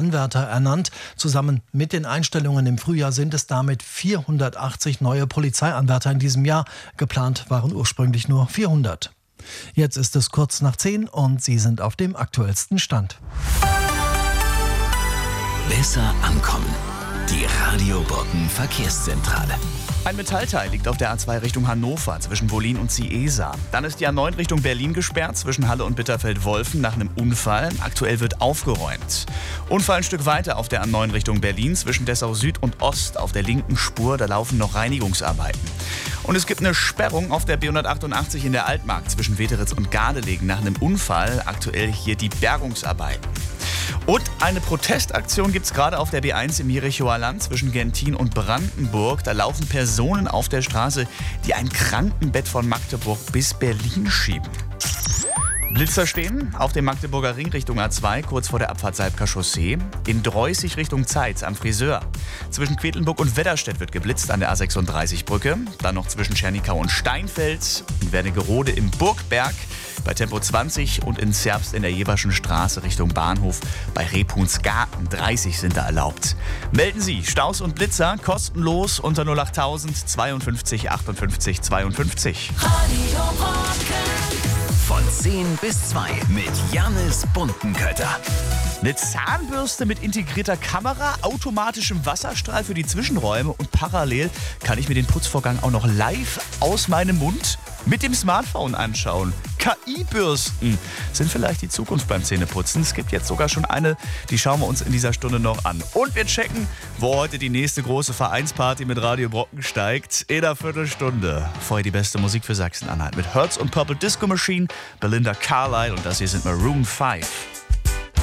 Anwärter ernannt. Zusammen mit den Einstellungen im Frühjahr sind es damit 480 neue Polizeianwärter in diesem Jahr. Geplant waren ursprünglich nur 400. Jetzt ist es kurz nach 10 und Sie sind auf dem aktuellsten Stand. Besser ankommen. Die Radio Brocken Verkehrszentrale. Ein Metallteil liegt auf der A2 Richtung Hannover zwischen Wollin und Ciesa. Dann ist die A9 Richtung Berlin gesperrt zwischen Halle und Bitterfeld-Wolfen nach einem Unfall. Aktuell wird aufgeräumt. Unfall ein Stück weiter auf der A9 Richtung Berlin zwischen Dessau Süd und Ost auf der linken Spur. Da laufen noch Reinigungsarbeiten. Und es gibt eine Sperrung auf der B188 in der Altmark zwischen Weteritz und Gardelegen nach einem Unfall. Aktuell hier die Bergungsarbeiten. Und eine Protestaktion gibt es gerade auf der B1 im Jerichoer Land zwischen Gentin und Brandenburg. Da laufen Personen auf der Straße, die ein Krankenbett von Magdeburg bis Berlin schieben. Blitzer stehen auf dem Magdeburger Ring Richtung A2, kurz vor der Abfahrt Salbker Chaussee. In Dreußig Richtung Zeitz am Friseur. Zwischen Quedlinburg und Wedderstedt wird geblitzt an der A36-Brücke. Dann noch zwischen Schernikau und Steinfeld, in Wernigerode im Burgberg, bei Tempo 20 und in Zerbst in der Jeverschen Straße Richtung Bahnhof. Bei Rebhuhnsgarten 30 sind da erlaubt. Melden Sie Staus und Blitzer kostenlos unter 08000 52 58 52. Radio Brocken. Von 10 bis 2 mit Jannis Buntenkötter. Eine Zahnbürste mit integrierter Kamera, automatischem Wasserstrahl für die Zwischenräume und parallel kann ich mir den Putzvorgang auch noch live aus meinem Mund mit dem Smartphone anschauen. KI-Bürsten sind vielleicht die Zukunft beim Zähneputzen. Es gibt jetzt sogar schon eine, die schauen wir uns in dieser Stunde noch an. Und wir checken, wo heute die nächste große Vereinsparty mit Radio Brocken steigt. In einer Viertelstunde. Vorher die beste Musik für Sachsen-Anhalt mit Hertz und Purple Disco Machine, Belinda Carlisle und das hier sind Maroon 5.